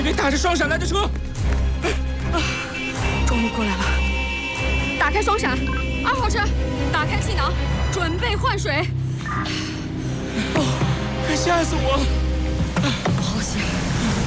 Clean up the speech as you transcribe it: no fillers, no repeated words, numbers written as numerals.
打着双闪来的车。 终于过来了！打开双闪，2号车，打开气囊，准备换水。 吓死我！ 好险！